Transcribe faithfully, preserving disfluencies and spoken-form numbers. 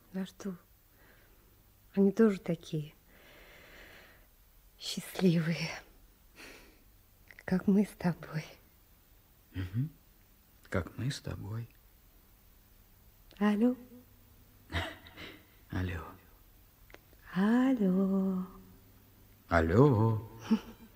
А что? Они тоже такие счастливые, как мы с тобой. Угу. Как мы с тобой. Алло. Алло. Алло. Алло.